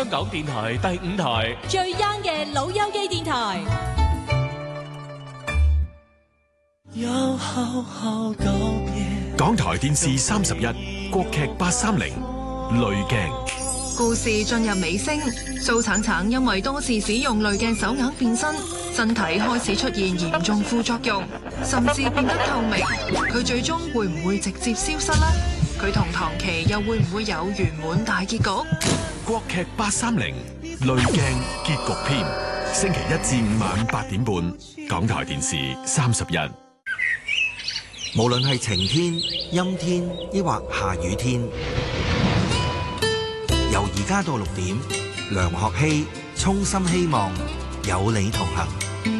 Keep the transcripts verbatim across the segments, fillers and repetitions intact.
香港電台第五台最 young 嘅老友記電台。 要好好告別。 港台電視三十一，國劇八三零，濾鏡。 故事進入尾聲，蘇橙橙因為多次使用濾鏡手鐲變身，身體開始出現嚴重副作用，甚至變得透明。佢最終會唔會直接消失呢？佢同唐琪又會唔會有圓滿大結局？ 國劇八三零，濾鏡結局篇，星期一至五晚八點半，港台電視三十一。 無論係晴天、陰天，抑或下雨天，由而家到六點，梁學希衷心希望有你同行。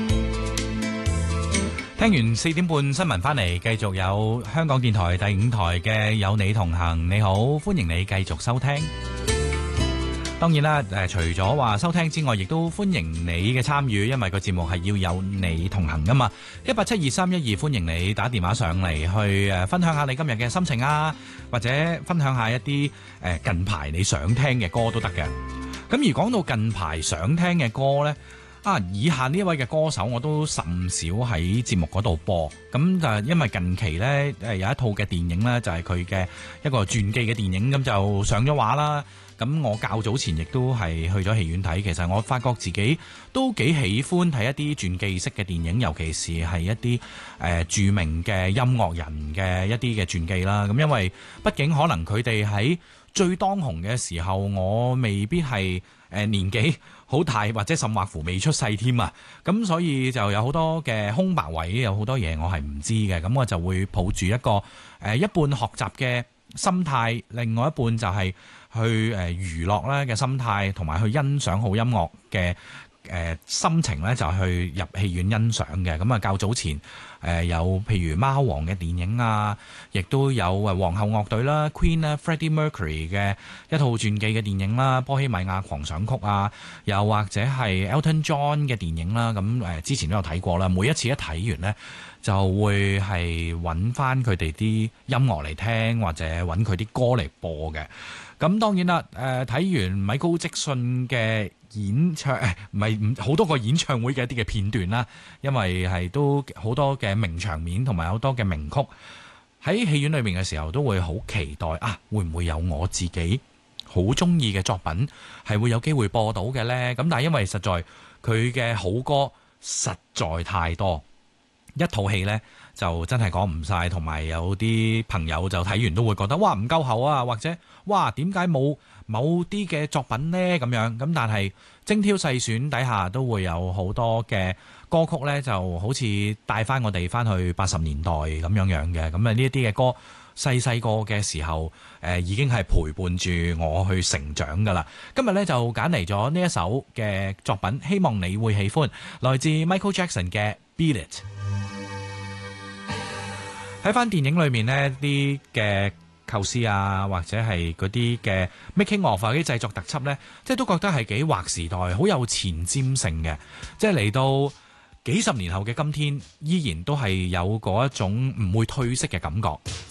聽完四點半新聞翻嚟，繼續有香港電台第五台嘅有你同行。你好，歡迎你繼續收聽。當然啦，誒，除咗話收聽之外，亦都歡迎你嘅參與，因為個節目係要有你同行噶嘛。一八七二三一二，歡迎你打電話上嚟去誒分享下你今日嘅心情啊，或者分享下一啲誒近排你想聽嘅歌都得嘅。咁而講到近排想聽嘅歌呢，啊，以下呢一位嘅歌手我都甚少喺節目嗰度播。咁就因為近期呢，誒有一套嘅電影呢，就係佢嘅一個傳記嘅電影，咁就上咗畫啦。咁我較早前亦都係去咗戲院睇，其實我發覺自己都幾喜歡睇一啲傳記式嘅電影，尤其是係一啲誒、呃、著名嘅音樂人嘅一啲嘅傳記啦。咁因為畢竟可能佢哋喺最當紅嘅時候，我未必係誒、呃、年紀好大，或者甚或乎未出世添啊。咁所以就有好多嘅空白位，有好多嘢我係唔知嘅。咁我就會抱住一個誒、呃、一半學習嘅心態，另外一半就係去誒娛樂咧嘅心態，同埋去欣賞好音樂嘅誒心情咧，就去入戲院欣賞嘅。咁啊，較早前誒有譬如貓王嘅電影啊，亦都有誒皇后樂隊啦、Queen 啦、Freddie Mercury 嘅一套傳記嘅電影啦、波希米亞狂想曲啊，又或者係 Elton John 嘅電影啦。咁誒之前都有睇過啦。每一次一睇完呢，就會係揾翻佢哋啲音樂嚟聽，或者揾佢啲歌嚟播嘅。咁當然啦，誒睇完米高積遜嘅演唱，誒唔係唔好多個演唱會嘅一啲嘅片段啦，因為係都好多嘅名場面同埋好多嘅名曲喺戲院裏面嘅時候，都會好期待啊！會唔會有我自己好中意嘅作品係會有機會播到嘅呢？咁但係因為實在佢嘅好歌實在太多，一套戲呢就真係講唔晒，同埋有啲朋友就睇完都會覺得哇唔夠厚啊，或者哇點解冇某啲嘅作品呢？咁樣咁，但係精挑細選底下都會有好多嘅歌曲呢，就好似帶翻我哋翻去八十年代咁樣樣嘅。咁啊呢一啲嘅歌細細個嘅時候誒、呃、已經係陪伴住我去成長噶啦。今日呢，就揀嚟咗呢一首嘅作品，希望你會喜歡，來自 Michael Jackson 嘅 Beat It。喺翻電影裏面呢啲嘅構思啊，或者係嗰啲嘅 making of 啲製作特輯呢，即係都覺得係幾劃時代，好有前瞻性嘅。即係嚟到幾十年後嘅今天，依然都係有嗰一種唔會褪色嘅感覺。